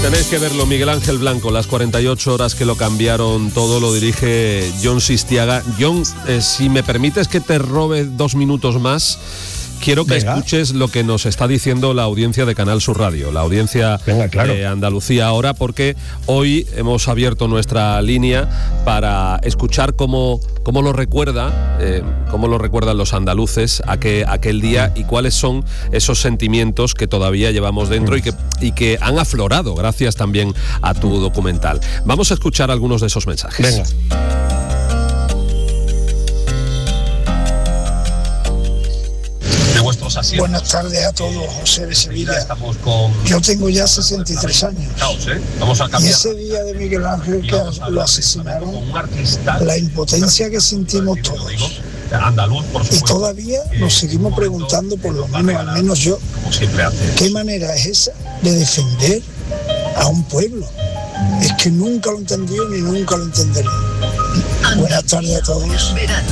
Tenéis que verlo, Miguel Ángel Blanco, las 48 horas que lo cambiaron todo, lo dirige Jon Sistiaga. Jon, si me permites que te robe 2 minutos más, quiero que escuches lo que nos está diciendo la audiencia de Canal Sur Radio, la audiencia de Andalucía Ahora, porque hoy hemos abierto nuestra línea para escuchar cómo lo recuerdan los andaluces aquel día y cuáles son esos sentimientos que todavía llevamos dentro y que han aflorado gracias también a tu documental. Vamos a escuchar algunos de esos mensajes. Venga. Buenas tardes a todos, José de Sevilla. Yo tengo ya 63 años. Y ese día de Miguel Ángel que lo asesinaron, la impotencia que sentimos todos. Y todavía nos seguimos preguntando, por lo menos, al menos yo, ¿qué manera es esa de defender a un pueblo? Es que nunca lo he entendido ni nunca lo entenderé. Buenas tardes a todos.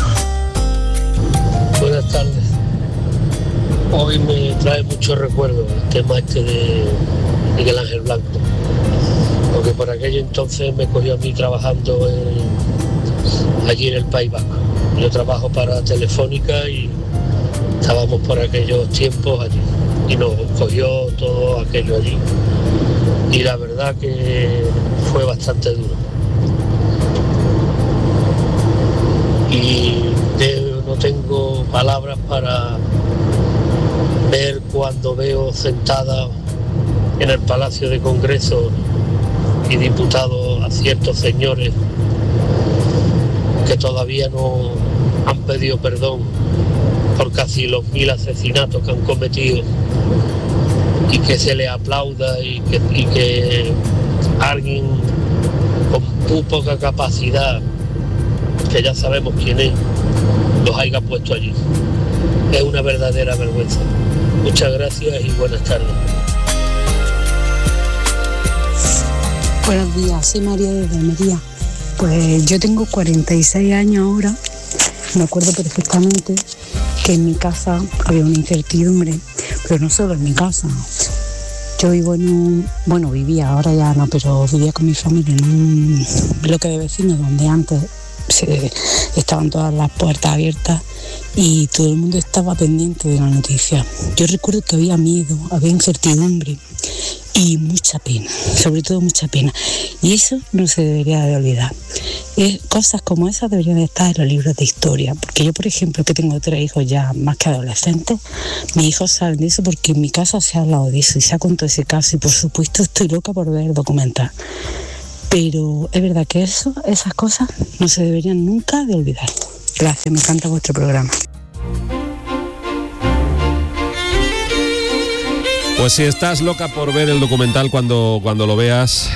Buenas tardes. Hoy me trae muchos recuerdos el tema de Miguel Ángel Blanco, porque por aquello entonces me cogió a mí trabajando allí en el País Vasco. Yo trabajo para Telefónica y estábamos por aquellos tiempos allí y nos cogió todo aquello allí y la verdad que fue bastante duro. Y no tengo palabras para ver cuando veo sentada en el Palacio de Congreso y diputados a ciertos señores que todavía no han pedido perdón por casi los 1000 asesinatos que han cometido y que se les aplauda y que alguien con muy poca capacidad, que ya sabemos quién es, los haya puesto allí. Es una verdadera vergüenza. Muchas gracias y buenas tardes. Buenos días, soy María desde Almería. Pues yo tengo 46 años ahora. Me acuerdo perfectamente que en mi casa había una incertidumbre, pero no solo en mi casa. Yo vivo vivía, ahora ya no, pero vivía con mi familia en un bloque de vecinos donde antes estaban todas las puertas abiertas y todo el mundo estaba pendiente de la noticia. Yo recuerdo que había miedo, había incertidumbre y mucha pena, sobre todo mucha pena. Y eso no se debería de olvidar. Cosas como esas deberían de estar en los libros de historia, porque yo, por ejemplo, que tengo 3 hijos ya más que adolescentes, mis hijos saben de eso porque en mi casa se ha hablado de eso y se ha contado ese caso y por supuesto estoy loca por ver documental. Pero es verdad que esas cosas no se deberían nunca de olvidar. Gracias, me encanta vuestro programa. Pues si estás loca por ver el documental cuando lo veas,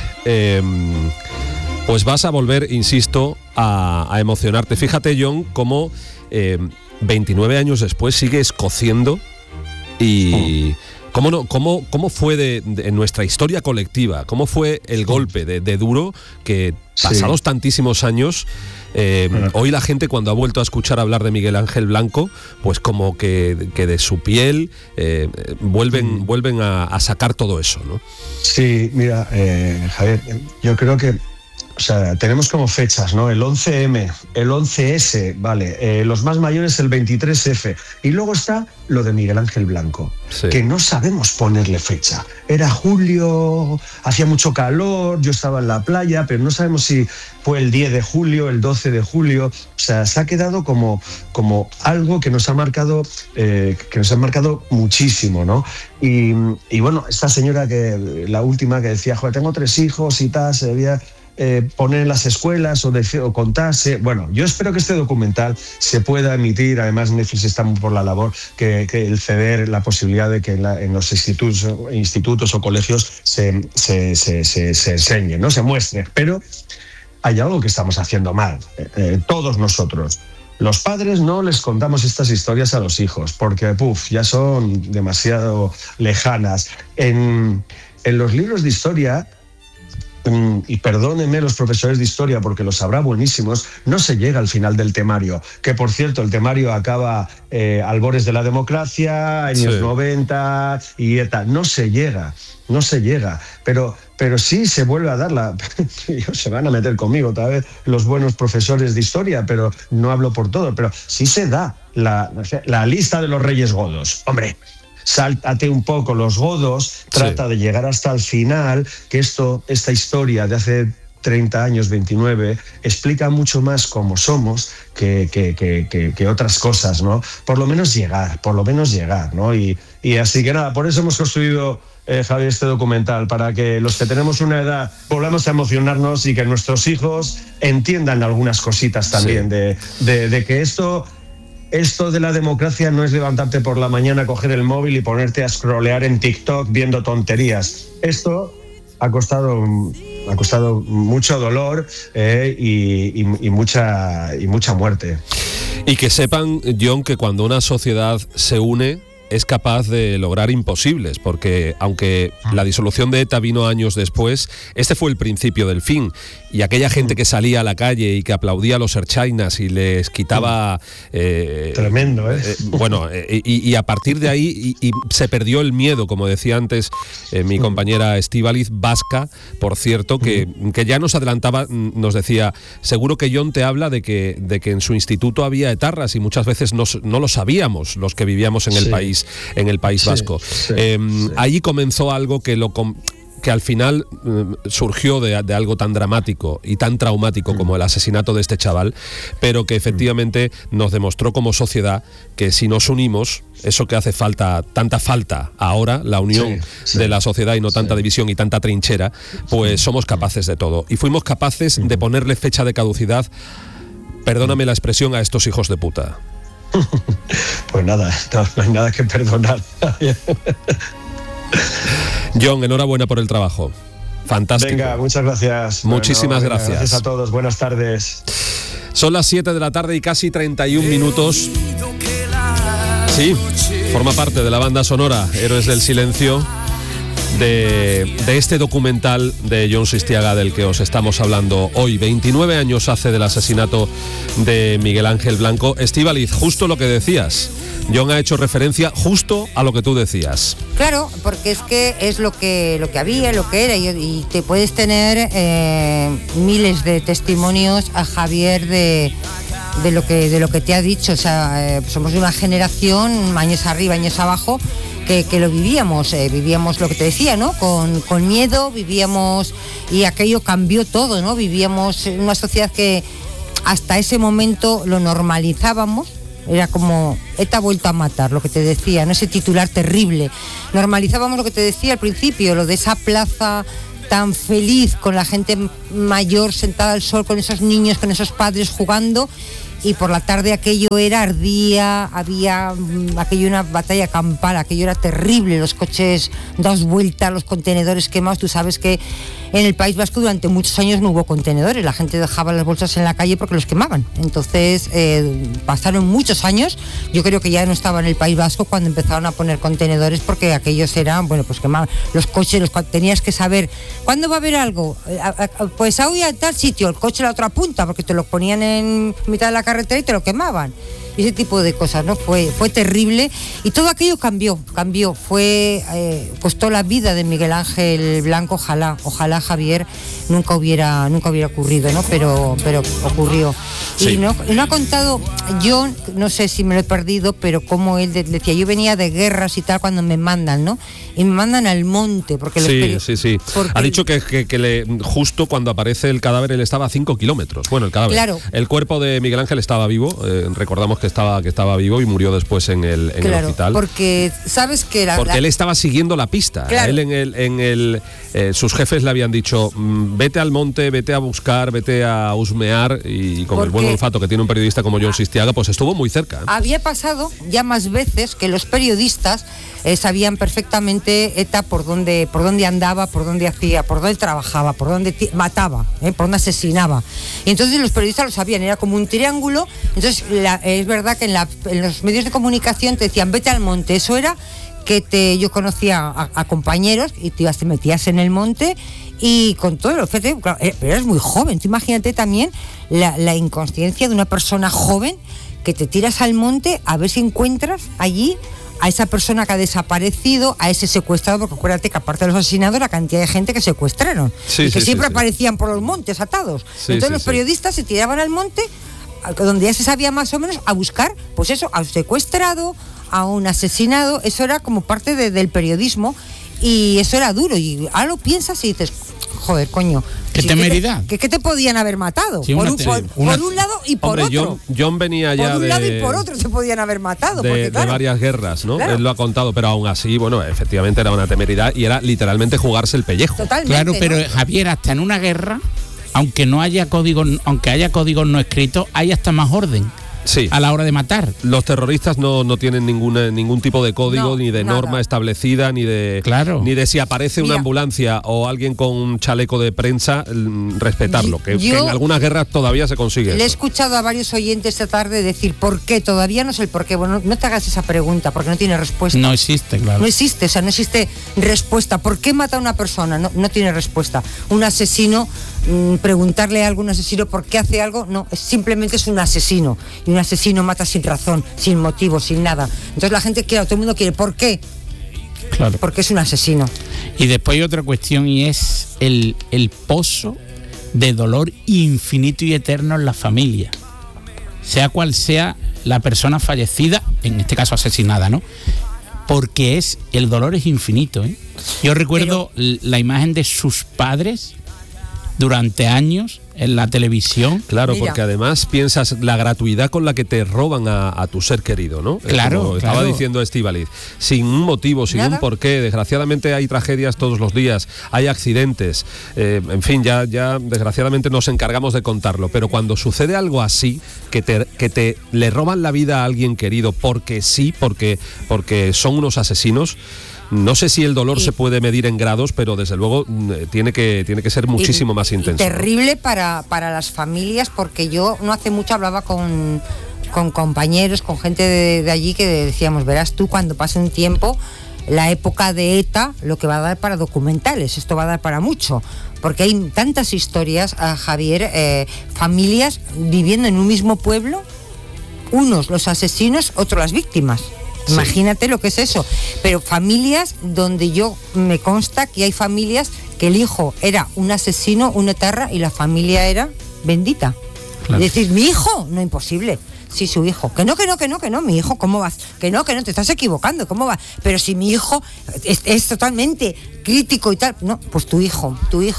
pues vas a volver, insisto, a emocionarte. Fíjate, Jon, cómo 29 años después sigues cociendo y... ¿Cómo fue en nuestra historia colectiva? ¿Cómo fue el golpe de duro que, pasados tantísimos años, hoy la gente cuando ha vuelto a escuchar hablar de Miguel Ángel Blanco, pues como que de su piel vuelven a sacar todo eso, ¿no? Sí, mira, Javier, yo creo que tenemos como fechas, ¿no? El 11M, el 11S, vale, los más mayores el 23F, y luego está lo de Miguel Ángel Blanco, que no sabemos ponerle fecha. Era julio, hacía mucho calor, yo estaba en la playa, pero no sabemos si fue el 10 de julio, el 12 de julio, se ha quedado como algo que nos ha marcado muchísimo, ¿no? Y bueno, esta señora la última que decía, joder, tengo 3 hijos y tal, se debía poner en las escuelas o contarse. Bueno, yo espero que este documental se pueda emitir. Además, Netflix está por la labor que el ceder la posibilidad de que en los institutos o colegios se enseñe, ¿no? Se muestre. Pero hay algo que estamos haciendo mal, todos nosotros. Los padres no les contamos estas historias a los hijos porque ya son demasiado lejanas. En los libros de historia, y perdónenme los profesores de historia porque los habrá buenísimos, no se llega al final del temario, que por cierto el temario acaba albores de la democracia, años 90 y tal, no se llega, pero pero sí se vuelve a dar se van a meter conmigo otra vez los buenos profesores de historia, pero no hablo por todo, pero sí se da la lista de los reyes godos. Hombre, sáltate un poco los godos, trata de llegar hasta el final, que esta historia de hace 30 años, 29, explica mucho más cómo somos que otras cosas, ¿no? Por lo menos llegar, ¿no? Y así que nada, por eso hemos construido, Javier, este documental, para que los que tenemos una edad volvamos a emocionarnos y que nuestros hijos entiendan algunas cositas también de que esto de la democracia no es levantarte por la mañana, coger el móvil y ponerte a scrollear en TikTok viendo tonterías. Esto ha costado mucho dolor y mucha muerte. Y que sepan, John, que cuando una sociedad se une es capaz de lograr imposibles, porque aunque la disolución de ETA vino años después, este fue el principio del fin. Y aquella gente que salía a la calle y que aplaudía a los erchainas y les quitaba... tremendo, ¿eh? Y a partir de ahí y se perdió el miedo, como decía antes mi compañera Estíbaliz, vasca, por cierto, que ya nos adelantaba, nos decía, seguro que John te habla de que en su instituto había etarras y muchas veces no lo sabíamos los que vivíamos en el país vasco. Allí comenzó algo que al final surgió de algo tan dramático y tan traumático como el asesinato de este chaval, pero que efectivamente nos demostró como sociedad que si nos unimos, eso que hace tanta falta ahora, la unión de la sociedad y no tanta división y tanta trinchera, pues somos capaces de todo. Y fuimos capaces de ponerle fecha de caducidad, perdóname la expresión, a estos hijos de puta. Pues nada, no hay nada que perdonar. John, enhorabuena por el trabajo. Fantástico. Venga, muchas gracias. Muchísimas gracias. Gracias a todos. Buenas tardes. Son las 7 de la tarde y casi 31 minutos. Sí, forma parte de la banda sonora Héroes del Silencio de este documental de Jon Sistiaga del que os estamos hablando hoy. 29 años hace del asesinato de Miguel Ángel Blanco. Estíbaliz, justo lo que decías. Jon ha hecho referencia justo a lo que tú decías. Claro, porque es que es lo que había, lo que era, y te puedes tener miles de testimonios a Javier de lo que te ha dicho. O sea, somos de una generación, años arriba, años abajo, que lo vivíamos lo que te decía, ¿no? Con miedo, vivíamos, y aquello cambió todo, ¿no? Vivíamos en una sociedad que hasta ese momento lo normalizábamos. Era como, ETA ha vuelto a matar, lo que te decía, ¿no? Ese titular terrible. Normalizábamos lo que te decía al principio, lo de esa plaza tan feliz, con la gente mayor sentada al sol, con esos niños, con esos padres jugando, y por la tarde aquello ardía, había aquello una batalla campal, aquello era terrible, los coches dados vueltas, los contenedores quemados. Tú sabes que en el País Vasco durante muchos años no hubo contenedores, la gente dejaba las bolsas en la calle porque los quemaban. Entonces pasaron muchos años, yo creo que ya no estaba en el País Vasco cuando empezaron a poner contenedores, porque aquellos eran, pues quemaban los coches, tenías que saber ¿cuándo va a haber algo? Pues hoy a tal sitio, el coche a la otra punta, porque te lo ponían en mitad de la carretera y te lo quemaban. Y ese tipo de cosas, ¿no? Fue terrible, y todo aquello cambió, costó la vida de Miguel Ángel Blanco. Ojalá Javier nunca hubiera ocurrido, ¿no? Pero ocurrió. Sí. Y no ha contado, yo no sé si me lo he perdido, pero como él decía, yo venía de guerras y tal cuando me mandan, ¿no? Y me mandan al monte, porque sí. Ha dicho que justo cuando aparece el cadáver él estaba a 5 kilómetros. Bueno, el cadáver. Claro. El cuerpo de Miguel Ángel estaba vivo, recordamos que estaba vivo y murió después en el hospital. Porque sabes que él estaba siguiendo la pista. Claro. Él sus jefes le habían dicho, vete al monte, vete a buscar, vete a husmear, y con el buen olfato que tiene un periodista como Jon Sistiaga, pues estuvo muy cerca. Había pasado ya más veces que los periodistas sabían perfectamente ETA por dónde andaba, por dónde hacía, por dónde trabajaba, por dónde mataba, por dónde asesinaba. Y entonces los periodistas lo sabían, era como un triángulo. Entonces es verdad que en los medios de comunicación te decían, vete al monte. Eso era que yo conocía a compañeros y te metías en el monte, y con todo lo que pero eres muy joven. Tú imagínate también la inconsciencia de una persona joven, que te tiras al monte a ver si encuentras allí a esa persona que ha desaparecido, a ese secuestrado, porque acuérdate que aparte de los asesinados, la cantidad de gente que secuestraron, y que siempre aparecían por los montes atados. Entonces los periodistas se tiraban al monte, donde ya se sabía más o menos, a buscar, pues eso, a un secuestrado, a un asesinado. Eso era como parte del periodismo, y eso era duro. Y ahora lo piensas y dices, joder, coño, qué temeridad. ¿Qué te podían haber matado? Sí, por un lado y por otro. John venía ya por un lado y por otro se podían haber matado. De varias guerras, ¿no? Claro. Él lo ha contado, pero aún así, bueno, efectivamente era una temeridad y era literalmente jugarse el pellejo. Totalmente, claro, pero ¿no? Javier, hasta en una guerra, aunque haya códigos no escritos, hay hasta más orden. Sí. A la hora de matar. Los terroristas no tienen ningún tipo de código, ni de norma establecida, ni de si aparece una ambulancia o alguien con un chaleco de prensa, respetarlo, que en algunas guerras todavía se consigue. Le he escuchado a varios oyentes esta tarde decir ¿por qué? Todavía no sé el por qué. Bueno, no te hagas esa pregunta porque no tiene respuesta. No existe, claro. No existe, o sea, no existe respuesta. ¿Por qué mata a una persona? No tiene respuesta. Un asesino, preguntarle a algún asesino por qué hace algo, no, simplemente es un asesino. Y un asesino mata sin razón, sin motivo, sin nada. Entonces la gente quiere, todo el mundo quiere, ¿por qué? Claro. Porque es un asesino. Y después hay otra cuestión, y es el pozo de dolor infinito y eterno en la familia. Sea cual sea la persona fallecida, en este caso asesinada, ¿no? Porque el dolor es infinito, ¿eh? Yo recuerdo la imagen de sus padres durante años en la televisión. Claro, porque además piensas la gratuidad con la que te roban a tu ser querido, ¿no? Claro, como estaba diciendo Estíbaliz, sin un motivo, sin un porqué. Desgraciadamente hay tragedias todos los días, hay accidentes, en fin, ya desgraciadamente nos encargamos de contarlo, pero cuando sucede algo así, que te le roban la vida a alguien querido porque sí, porque son unos asesinos. No sé si el dolor se puede medir en grados, pero desde luego tiene que ser muchísimo más intenso. Terrible para las familias, porque yo no hace mucho hablaba con compañeros, con gente de allí, que decíamos, verás tú, cuando pase un tiempo, la época de ETA, lo que va a dar para documentales, esto va a dar para mucho, porque hay tantas historias, Javier, familias viviendo en un mismo pueblo, unos los asesinos, otros las víctimas. Sí. Imagínate lo que es eso. Pero familias donde me consta que hay familias que el hijo era un asesino, un etarra, y la familia era bendita. Claro. Es decir, mi hijo, no, imposible. Sí, su hijo. Que no, mi hijo, ¿cómo vas? Que no, te estás equivocando, ¿cómo vas? Pero si mi hijo es totalmente crítico y tal, no, pues tu hijo.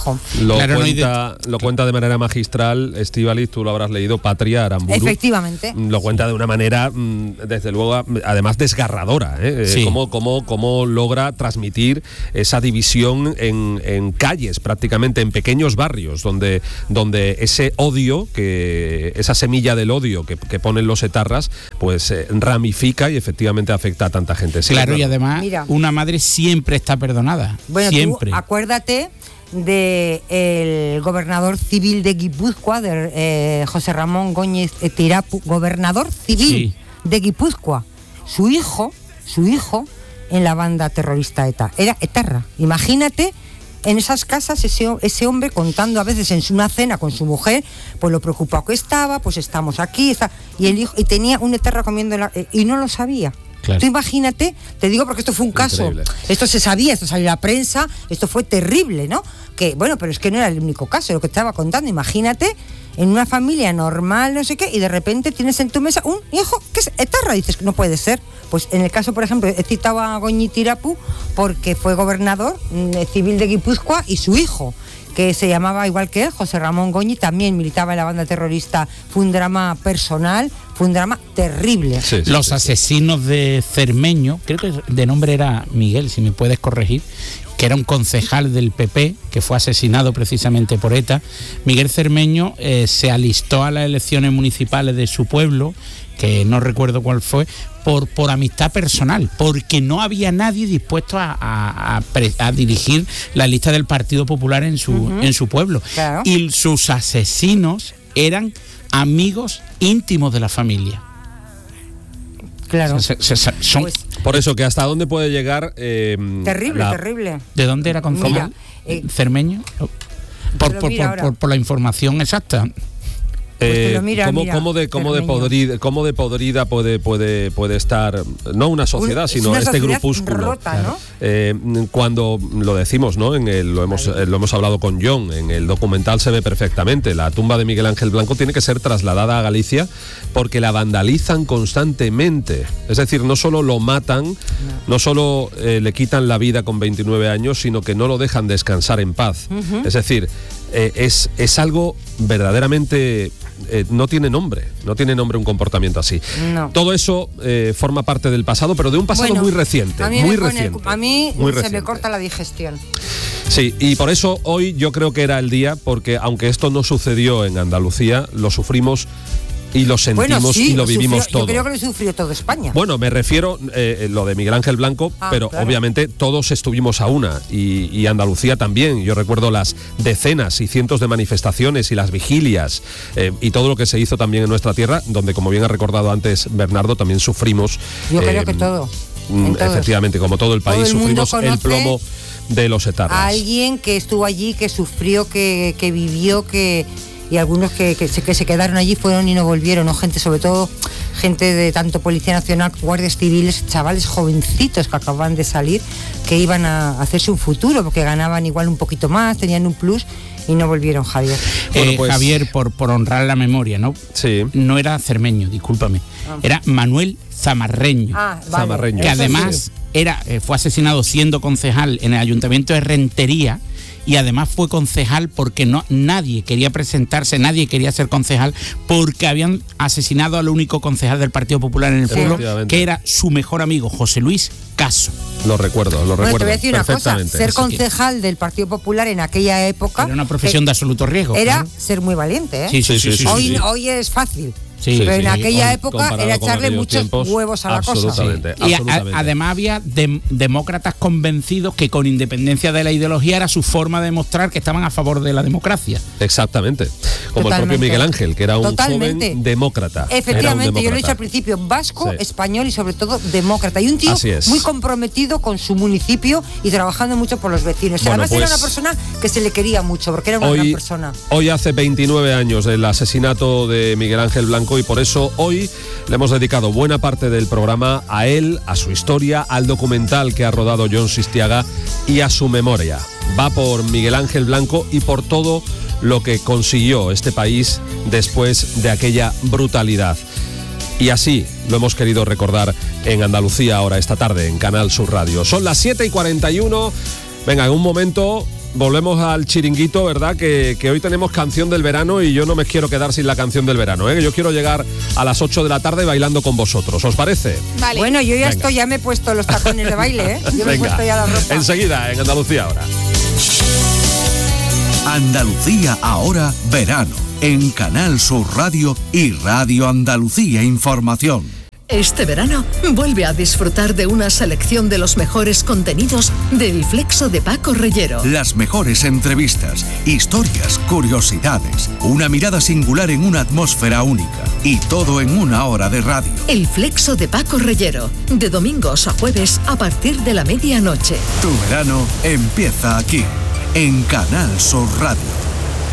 Lo cuenta de manera magistral, Estíbaliz, tú lo habrás leído, Patria Aramburu. Efectivamente. Lo cuenta de una manera, desde luego, además desgarradora, ¿eh? Sí. Cómo logra transmitir esa división en calles, prácticamente en pequeños barrios, donde ese odio, esa semilla del odio que ponen los etarras, pues ramifica y efectivamente afecta a tanta gente. Sí, claro, y además, una madre siempre está perdonada. Bueno, siempre. Tú acuérdate del gobernador civil de Guipúzcoa, de José Ramón Góñez Tirapu, gobernador civil de Guipúzcoa. Su hijo en la banda terrorista ETA era etarra. Imagínate en esas casas ese hombre contando a veces en una cena con su mujer, pues lo preocupado que estaba, pues estamos aquí, y el hijo, y tenía un etarra comiendo y no lo sabía. Claro. Tú imagínate, te digo porque esto fue un caso. Increíble. Esto se sabía, esto salió a la prensa, esto fue terrible, ¿no? Que bueno, pero es que no era el único caso, lo que estaba contando. Imagínate en una familia normal, no sé qué, y de repente tienes en tu mesa un hijo que es etarra, dices, no puede ser. Pues en el caso, por ejemplo, he citado a Góñez Tirapu porque fue gobernador civil de Guipúzcoa, y su hijo, que se llamaba igual que él, José Ramón Góñez, también militaba en la banda terrorista. Fue un drama personal, fue un drama terrible. Sí, los asesinos de Cermeño, creo que de nombre era Miguel, si me puedes corregir, que era un concejal del PP, que fue asesinado precisamente por ETA. Miguel Cermeño se alistó a las elecciones municipales de su pueblo, que no recuerdo cuál fue, por amistad personal, porque no había nadie dispuesto a dirigir la lista del Partido Popular en su pueblo. Claro. Y sus asesinos eran amigos íntimos de la familia. Claro. Son por eso, que hasta dónde puede llegar... terrible. ¿De dónde era concejal? ¿Cermeño? Por la información exacta. ¿Cómo de podrida puede estar, no una sociedad, sino este grupúsculo? Rota, ¿no? Cuando lo decimos, ¿no? Lo hemos hablado con John, en el documental se ve perfectamente. La tumba de Miguel Ángel Blanco tiene que ser trasladada a Galicia porque la vandalizan constantemente. Es decir, no solo lo matan, no solo le quitan la vida con 29 años, sino que no lo dejan descansar en paz. Es decir, es algo verdaderamente... no tiene nombre un comportamiento así. No. Todo eso forma parte del pasado, pero de un pasado muy reciente. A mí se me corta la digestión. Sí, y por eso hoy yo creo que era el día, porque aunque esto no sucedió en Andalucía, lo sufrimos y lo sentimos y lo vivimos todo. Yo creo que lo sufrió toda España. Bueno, me refiero lo de Miguel Ángel Blanco, pero claro, obviamente todos estuvimos a una y Andalucía también. Yo recuerdo las decenas y cientos de manifestaciones y las vigilias y todo lo que se hizo también en nuestra tierra, donde, como bien ha recordado antes Bernardo, también sufrimos. Yo creo que todo. Efectivamente, como todo el país, sufrimos el plomo de los etarras. A alguien que estuvo allí, que sufrió, que vivió, y algunos que se quedaron allí fueron y no volvieron, ¿no? Gente, sobre todo gente de tanto Policía Nacional, guardias civiles, chavales jovencitos que acababan de salir, que iban a hacerse un futuro porque ganaban igual un poquito más, tenían un plus y no volvieron, Javier. Bueno, pues, Javier, por honrar la memoria, ¿no? Sí. No era Cermeño, discúlpame, era Manuel Zamarreño, Zamarreño, que además fue asesinado siendo concejal en el Ayuntamiento de Rentería. Y además fue concejal porque nadie quería presentarse, nadie quería ser concejal, porque habían asesinado al único concejal del Partido Popular en el pueblo, que era su mejor amigo, José Luis Caso. Lo recuerdo. Te voy a decir una cosa, ser concejal del Partido Popular en aquella época... Era una profesión de absoluto riesgo. Era ser muy valiente, ¿eh? Sí. Hoy es fácil. Pero en aquella época era echarle muchos huevos a la cosa. Absolutamente. Y además había demócratas convencidos que con independencia de la ideología era su forma de mostrar que estaban a favor de la democracia. Exactamente. Como el propio Miguel Ángel, que era un joven demócrata. Efectivamente, yo lo he dicho al principio, vasco, español y sobre todo demócrata. Y un tío muy comprometido con su municipio y trabajando mucho por los vecinos. Además era una persona que se le quería mucho porque era una gran persona. Hoy hace 29 años del asesinato de Miguel Ángel Blanco, y por eso hoy le hemos dedicado buena parte del programa a él, a su historia, al documental que ha rodado Jon Sistiaga y a su memoria. Va por Miguel Ángel Blanco y por todo lo que consiguió este país después de aquella brutalidad. Y así lo hemos querido recordar en Andalucía ahora esta tarde en Canal Sur Radio. Son las 7:41. Venga, en un momento volvemos al chiringuito, ¿verdad? Que hoy tenemos canción del verano y yo no me quiero quedar sin la canción del verano, ¿eh? Yo quiero llegar a las 8 de la tarde bailando con vosotros, ¿os parece? Vale. Bueno, yo ya me he puesto los tacones de baile, ¿eh? Yo me he puesto ya la ropa. Enseguida, en Andalucía ahora. Andalucía ahora, verano, en Canal Sur Radio y Radio Andalucía Información. Este verano, vuelve a disfrutar de una selección de los mejores contenidos del Flexo de Paco Reyero. Las mejores entrevistas, historias, curiosidades, una mirada singular en una atmósfera única y todo en una hora de radio. El Flexo de Paco Reyero, de domingos a jueves a partir de la medianoche. Tu verano empieza aquí, en Canal Sur Radio.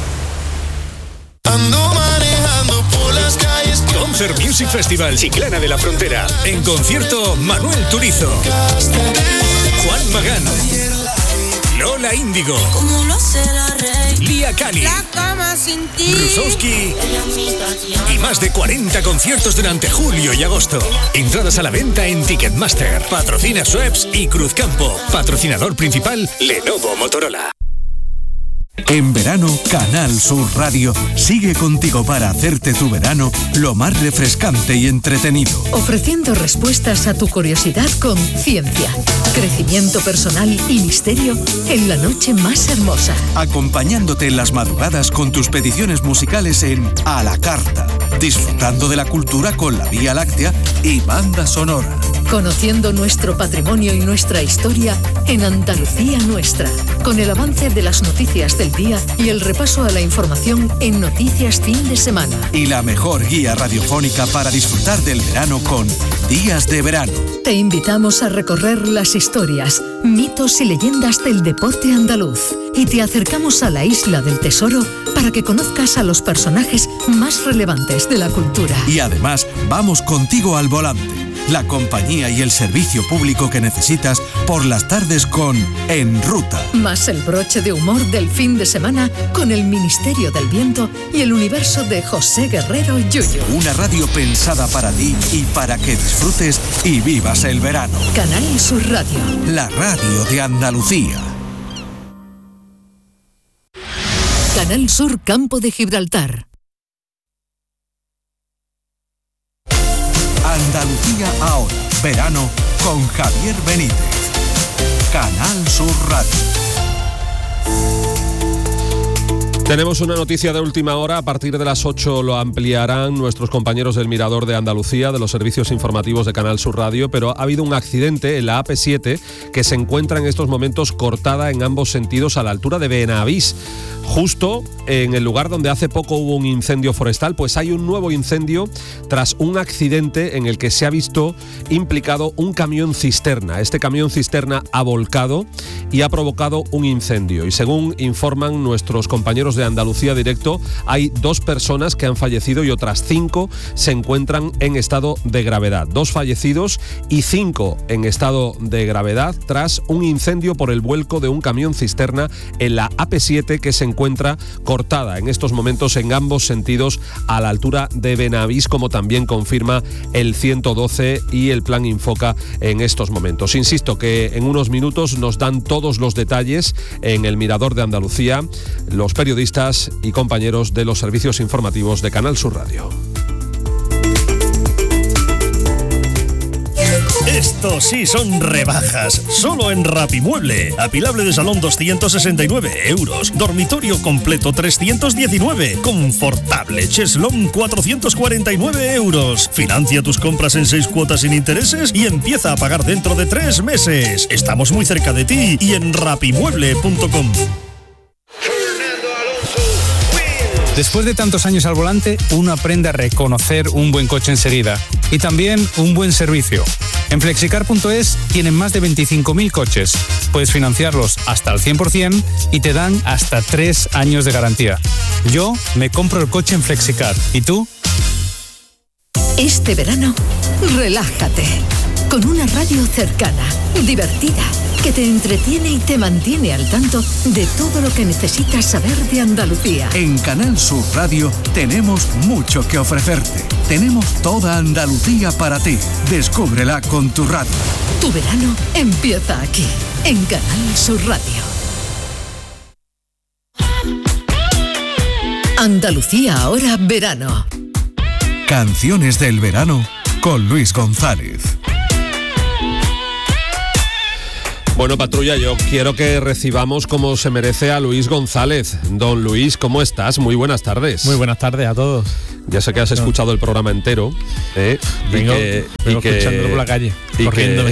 Concert Music Festival Chiclana de la Frontera. En concierto, Manuel Turizo, Juan Magán, Lola Índigo, Lía Cali, Rusowski y más de 40 conciertos durante julio y agosto. Entradas a la venta en Ticketmaster. Patrocina Schweppes y Cruzcampo. Patrocinador principal, Lenovo Motorola. En verano, Canal Sur Radio sigue contigo para hacerte tu verano lo más refrescante y entretenido. Ofreciendo respuestas a tu curiosidad con ciencia, crecimiento personal y misterio en la noche más hermosa. Acompañándote en las madrugadas con tus peticiones musicales en A la Carta. Disfrutando de la cultura con la Vía Láctea y banda sonora. Conociendo nuestro patrimonio y nuestra historia en Andalucía Nuestra, con el avance de las noticias del día y el repaso a la información en Noticias Fin de Semana. Y la mejor guía radiofónica para disfrutar del verano con Días de Verano. Te invitamos a recorrer las historias, mitos y leyendas del deporte andaluz y te acercamos a la Isla del Tesoro para que conozcas a los personajes más relevantes de la cultura. Y además, vamos contigo al volante, la compañía y el servicio público que necesitas por las tardes con En Ruta. Más el broche de humor del fin de semana con el Ministerio del Viento y el universo de José Guerrero Yuyu. Una radio pensada para ti y para que disfrutes y vivas el verano. Canal Sur Radio. La radio de Andalucía. Canal Sur Campo de Gibraltar. Andalucía ahora, verano con Javier Benítez. Canal Sur Radio. Tenemos una noticia de última hora. A partir de las 8 lo ampliarán nuestros compañeros del Mirador de Andalucía, de los servicios informativos de Canal Sur Radio, pero ha habido un accidente en la AP7 que se encuentra en estos momentos cortada en ambos sentidos a la altura de Benavís. Justo en el lugar donde hace poco hubo un incendio forestal, pues hay un nuevo incendio tras un accidente en el que se ha visto implicado un camión cisterna. Este camión cisterna ha volcado y ha provocado un incendio. Y según informan nuestros compañeros de Andalucía Directo, hay 2 personas que han fallecido y otras 5 se encuentran en estado de gravedad. 2 fallecidos y 5 en estado de gravedad tras un incendio por el vuelco de un camión cisterna en la AP7 que se encuentra cortada en estos momentos en ambos sentidos a la altura de Benavís, como también confirma el 112 y el Plan Infoca en estos momentos. Insisto que en unos minutos nos dan todos los detalles en el Mirador de Andalucía los periodistas y compañeros de los servicios informativos de Canal Sur Radio. Esto sí son rebajas, solo en Rapimueble. Apilable de salón 269 euros, dormitorio completo 319, confortable cheslón 449 euros. Financia tus compras en 6 cuotas sin intereses y empieza a pagar dentro de 3 meses. Estamos muy cerca de ti y en rapimueble.com. Después de tantos años al volante, uno aprende a reconocer un buen coche enseguida y también un buen servicio. En Flexicar.es tienen más de 25.000 coches. Puedes financiarlos hasta el 100% y te dan hasta 3 años de garantía. Yo me compro el coche en Flexicar. ¿Y tú? Este verano, relájate. Con una radio cercana, divertida, que te entretiene y te mantiene al tanto de todo lo que necesitas saber de Andalucía. En Canal Sur Radio tenemos mucho que ofrecerte. Tenemos toda Andalucía para ti. Descúbrela con tu radio. Tu verano empieza aquí, en Canal Sur Radio. Andalucía ahora verano. Canciones del verano con Luis González. Bueno, patrulla, yo quiero que recibamos como se merece a Luis González. Don Luis, ¿cómo estás? Muy buenas tardes. Muy buenas tardes a todos. Ya sé que has escuchado el programa entero. Vengo escuchándolo por la calle, corriendo.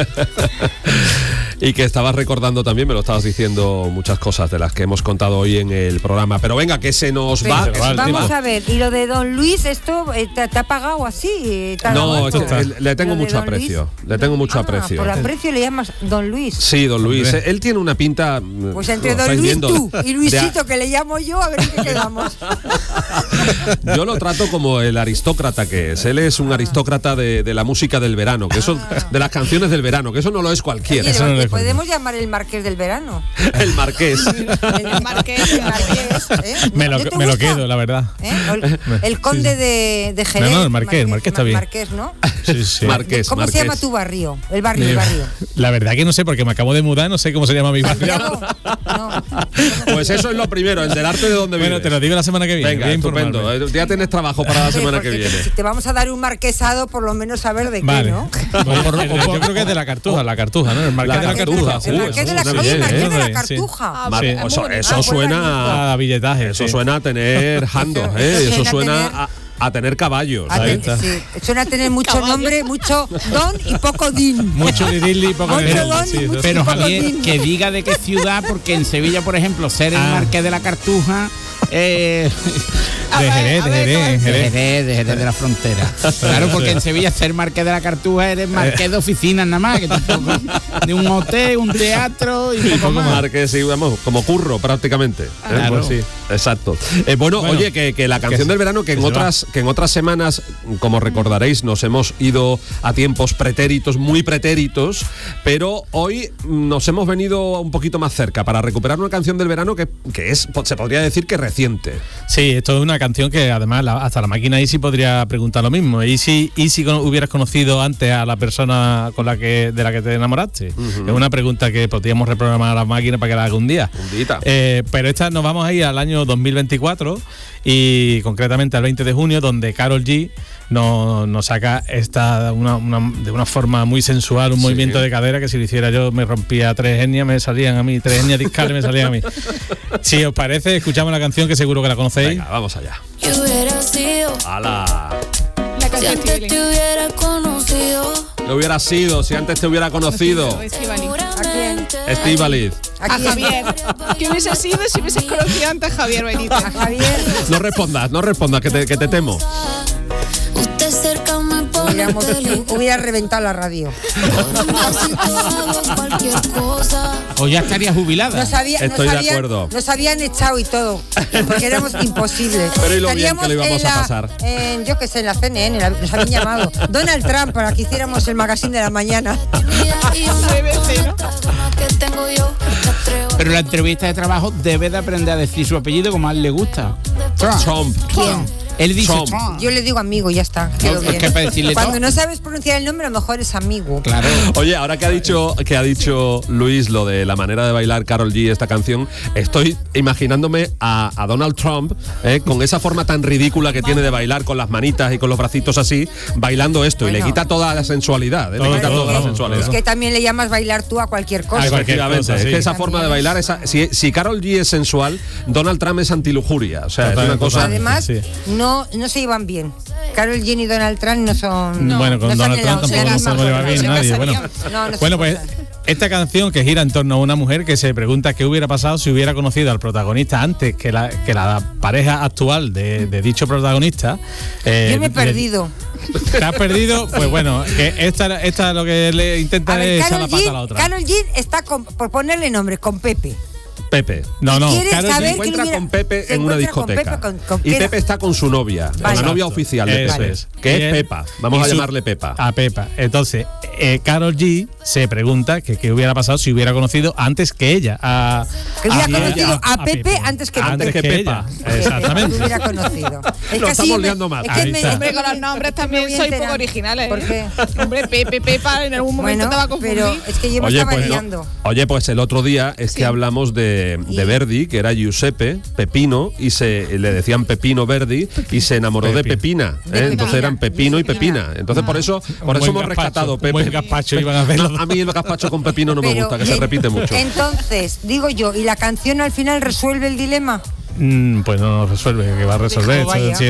Y que estabas recordando también, me lo estabas diciendo, muchas cosas de las que hemos contado hoy en el programa. Pero venga, que se nos va. Vamos a ver, y lo de Don Luis, ¿esto te ha pagado así? No, le tengo mucho aprecio. Le tengo mucho aprecio. Por aprecio le llamas Don Luis. Sí, Don Luis. Él tiene una pinta... Pues entre Don Luis tú y Luisito, que le llamo yo, a ver en qué quedamos. Yo lo trato como el aristócrata que es. Él es un aristócrata de la música del verano, que eso, de las canciones del verano, que eso no lo es cualquiera. Oye, podemos llamar el Marqués del verano. El Marqués. El Marqués. Me lo quedo, la verdad. El conde de Jerez. No, el Marqués está bien. Marqués, ¿no? Sí. Marqués. ¿Cómo se llama tu barrio? El barrio. La verdad que no sé, porque me acabo de mudar, no sé cómo se llama mi barrio. Pues eso es lo primero, enterarte de dónde vives. Bueno, te lo digo la semana que viene. Venga, estupendo. Ya tienes trabajo para la semana que viene. Si te vamos a dar un marquesado, por lo menos saber de qué, ¿no? Yo creo que es de la Cartuja, ¿no? El Marqués de la Cartuja. El Marqués de la Cartuja. Eso suena a billetaje. Eso suena a tener jando, eso suena a tener caballos. Sí. Suena a tener mucho nombre, mucho don y poco din. Mucho lidili y poco mucho don y mucho pero poco Javier, din. que diga de qué ciudad, porque en Sevilla, por ejemplo, ser el Marqués de la Cartuja... de Jerez de la Frontera. Claro, porque en Sevilla ser Marqués de la Cartuja eres Marqués de oficinas nada más, que tampoco, de un hotel, un teatro y poco más. Marqués, sí, vamos, como curro prácticamente. Claro. Pues sí, exacto. Bueno, oye, que la canción del verano, que en otras semanas, como recordaréis, nos hemos ido a tiempos pretéritos, muy pretéritos, pero hoy nos hemos venido un poquito más cerca para recuperar una canción del verano que es, se podría decir que reciente. Sí, esto es una canción que además hasta la máquina Easy podría preguntar lo mismo. ¿Y si hubieras conocido antes a la persona de la que te enamoraste? Es una pregunta que podríamos reprogramar a la máquina para que la haga un día. Pero esta nos vamos a ir al año 2024 y concretamente al 20 de junio, donde Karol G nos saca esta de una forma muy sensual, un movimiento de cadera que si lo hiciera yo me rompía 3 hernias, me salían a mí, 3 hernias discales me salían a mí. Si os parece, escuchamos la canción que seguro que la conocéis. Venga, vamos allá. ¡Hala! Si antes te hubiera conocido. Lo hubiera sido, si antes te hubiera conocido. Estíbaliz. A Javier. ¿Qué hubiese sido si hubieses conocido antes a Javier Benítez? A Javier. No respondas, que te temo. Usted cerca me pone Hubiera reventado la radio. O ya estaría jubilada. Estoy de acuerdo. Nos habían echado y todo, porque éramos imposibles. Pero y lo bien que lo íbamos a pasar. Yo que sé, en la CNN, nos habían llamado Donald Trump para que hiciéramos el magazine de la mañana. Pero la entrevista de trabajo debe de aprender a decir su apellido como a él le gusta. Trump. ¿Quién? Él dice Trump. Yo le digo amigo, ya está. Quedó bien. Que para decirle cuando no sabes pronunciar el nombre, a lo mejor es amigo. Claro. Oye, ahora que ha dicho Luis lo de la manera de bailar Karol G esta canción, estoy imaginándome a Donald Trump con esa forma tan ridícula que tiene de bailar con las manitas y con los bracitos así, bailando esto, y le quita toda la sensualidad. Le quita toda la sensualidad. Es que también le llamas bailar tú a cualquier cosa. Efectivamente, es que esa forma de bailar, si Karol G es sensual, Donald Trump es antilujuria. O sea, es una cosa. Además, no se llevan bien. Karol G y Donald Trump no son. Bueno, con Donald Trump tampoco no se lleva bien nadie. Bueno, pues esta canción que gira en torno a una mujer que se pregunta qué hubiera pasado si hubiera conocido al protagonista antes que la pareja actual de dicho protagonista. Yo me he perdido. ¿Te has perdido? Pues bueno, que esta lo que le intenta es echar la pata a la otra. Karol G está por ponerle nombre, con Pepe. No, Karol se encuentra con Pepe en una discoteca. Y Pepe está con su novia, con la novia oficial de Pepe, que es Pepa. Vamos a llamarle Pepa. A Pepa. Entonces, Karol G se pregunta que qué hubiera pasado si hubiera conocido antes que ella. Que hubiera conocido a Pepe antes que Pepa. Exactamente. Hubiera conocido. Lo estamos liando más. Hombre, con los nombres también soy poco originales. ¿Por qué? Hombre, Pepa en algún momento te va a confundir. Pero es que yo me estaba liando. Oye, pues el otro día es que hablamos de Verdi, que era Giuseppe Pepino, y le decían Pepino Verdi, y se enamoró de Pepina. Entonces eran Pepino y Pepina. Entonces por eso hemos rescatado Pepe. Buen gazpacho iban a hacerlo. A mí el gazpacho con pepino no me gusta, que se repite mucho. Entonces, digo yo, ¿y la canción al final resuelve el dilema? Pues no resuelve, que va a resolver.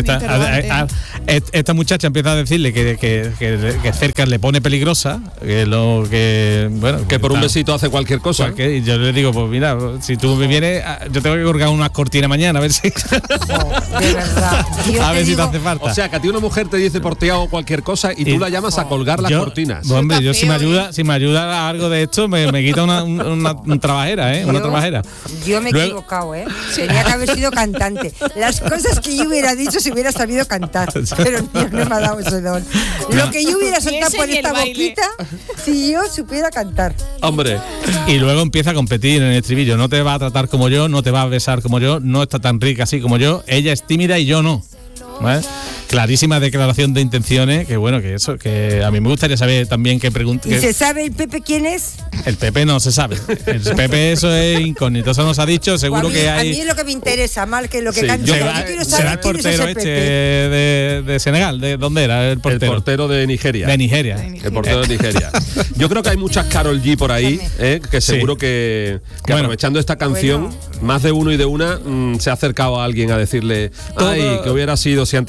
Esta muchacha empieza a decirle que cerca le pone peligrosa, que por un besito hace cualquier cosa. Y yo le digo, pues mira, si tú me vienes, yo tengo que colgar unas cortinas mañana, a ver si. De verdad. A ver si te hace falta. O sea, que a ti una mujer te dice por ti hago cualquier cosa y tú la llamas a colgar las cortinas. Hombre, yo si me ayuda a algo de esto, me quita una trabajera, una trabajera. Yo me he equivocado, tenía que haber sido cantante. Las cosas que yo hubiera dicho si hubiera sabido cantar, pero Dios no me ha dado ese don. Lo que yo hubiera soltado por esta boquita si yo supiera cantar. Hombre. Y luego empieza a competir en el estribillo. No te va a tratar como yo, no te va a besar como yo, no está tan rica así como yo. Ella es tímida y yo no. ¿Vale? Clarísima declaración de intenciones, que a mí me gustaría saber también qué pregunta. ¿Y se sabe el Pepe quién es? El Pepe no se sabe. El Pepe eso es incógnito, eso nos ha dicho, seguro que hay. A mí es lo que me interesa, mal que lo que canta. Yo quiero saber será el portero de Senegal, ¿de dónde era el portero? El portero de Nigeria. De Nigeria. El portero de Nigeria. Yo creo que hay muchas Karol G por ahí, que seguro que aprovechando esta canción, más de uno y de una se ha acercado a alguien a decirle, ay, que hubiera sido si antes te hubiera conocido.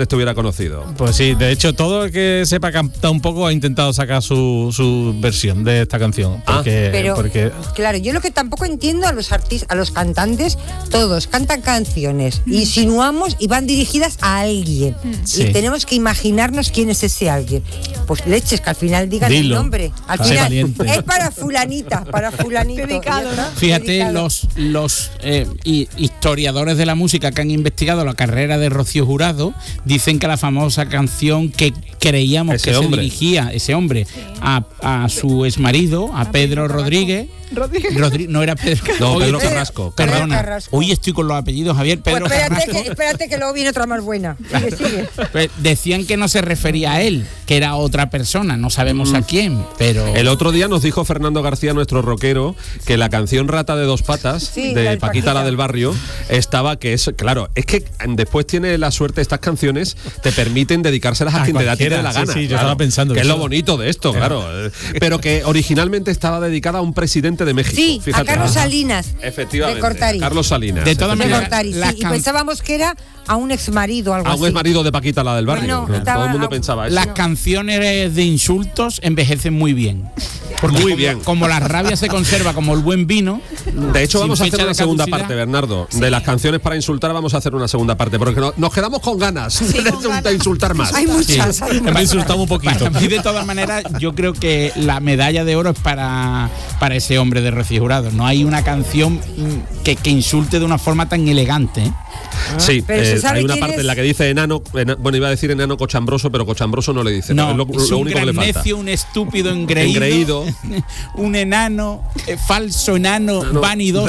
conocido. Pues sí, de hecho, todo el que sepa cantar un poco ha intentado sacar su versión de esta canción. Porque, claro, yo lo que tampoco entiendo a los artistas, a los cantantes, todos cantan canciones, insinuamos y van dirigidas a alguien. Sí. Y tenemos que imaginarnos quién es ese alguien. Pues leches, que al final digan el nombre. Al final es para fulanita, para fulanito. Dedicado, ¿no? Fíjate, Dedicado. los historiadores de la música que han investigado la carrera de Rocío Jurado dicen que la famosa canción que creíamos Ese que hombre. se dirigía ese hombre a su exmarido, a Pedro Rodríguez. No era Pedro. No, Oye, Pedro Carrasco. Perdona. Carrasco. Hoy estoy con los apellidos, Javier. Pues Pedro Carrasco. espérate que luego viene otra más buena. Sigue. Pues decían que no se refería a él, que era otra persona, no sabemos a quién, pero... El otro día nos dijo Fernando García, nuestro rockero, que la canción Rata de dos patas, Sí, la de de Paquita la del barrio, estaba que es... Claro, es que después tiene la suerte, estas canciones te permiten dedicárselas a quien te da cualquiera, la gana. sí, yo claro, estaba pensando que es eso. lo bonito de esto, claro. Pero que originalmente estaba dedicada a un presidente de México. Sí, fíjate. a Carlos Salinas. Efectivamente. De Cortari. Carlos Salinas. De todas De maneras, Cortari, sí, las y pensábamos que era a un exmarido, algo A así. un exmarido de Paquita la del barrio. Bueno, estaba todo el mundo a- pensaba eso. Las canciones de insultos envejecen muy bien. Porque Muy como- bien. Como la rabia se conserva como el buen vino. De hecho, sin vamos a hacer fecha una de segunda caducidad. parte, Bernardo. De las canciones para insultar vamos a hacer una segunda parte, porque nos quedamos con ganas de insultar más. Hay muchas. Sí. hay Me insultamos un poquito. Para mí, de todas maneras, yo creo que la medalla de oro es para ese hombre de Rocío Jurado. No hay una canción que insulte de una forma tan elegante. ¿eh? Sí, Pero ¿se sabe hay una quién parte es? en la que dice enano, bueno, iba a decir enano cochambroso, pero cochambroso no le dice. No, es lo es un único que gran le falta. necio, un estúpido engreído, un enano, falso enano, No, vanidoso,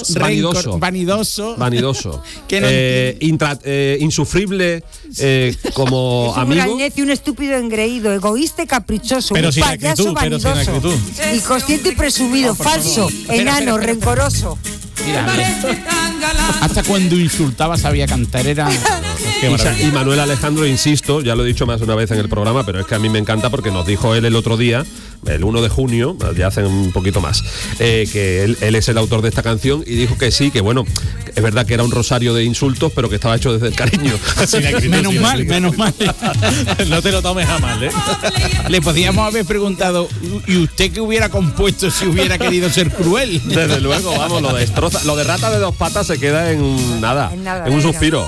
vanidoso. Vanidoso. Que no Insufrible como Es un amigo. gran necio, un estúpido engreído, egoísta y caprichoso, Pero un sin payaso actitud, pero sin vanidoso, actitud. inconsciente y presumido, falso, enano, espera. rencoroso. Mira, hasta cuando insultaba sabía cantar, era... Y Manuel Alejandro, insisto, ya lo he dicho más de una vez en el programa, pero es que a mí me encanta porque nos dijo él el otro día, el 1 de junio, ya hace un poquito más, que él es el autor de esta canción y dijo que sí, que bueno, es verdad que era un rosario de insultos, pero que estaba hecho desde el cariño. Menos mal. No te lo tomes a mal, ¿eh? Le podíamos haber preguntado, ¿y usted qué hubiera compuesto si hubiera querido ser cruel? Desde luego, vamos, lo destroza. Lo de Rata de dos patas se queda en nada, En nada, en un venga. suspiro.